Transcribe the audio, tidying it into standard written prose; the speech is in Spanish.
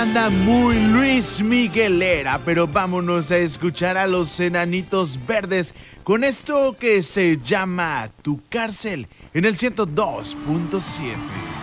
anda muy Luis Miguelera, pero vámonos a escuchar a los Enanitos Verdes con esto que se llama Tu Cárcel en el 102.7.